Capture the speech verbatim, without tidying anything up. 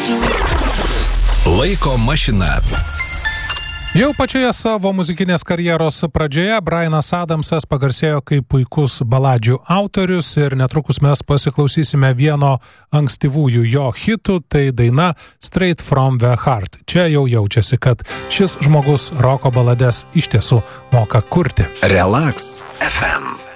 Laiko mašina. Jau pačioje savo muzikinės karjeros pradžioje Bryanas Adamsas pagarsėjo kaip puikus baladžių autorius ir netrukus mes pasiklausysime vieno ankstyvųjų jo hitų, tai daina Straight from the Heart. Čia jau jaučiasi, kad šis žmogus roko balades iš tiesų moka kurti. Relax F M.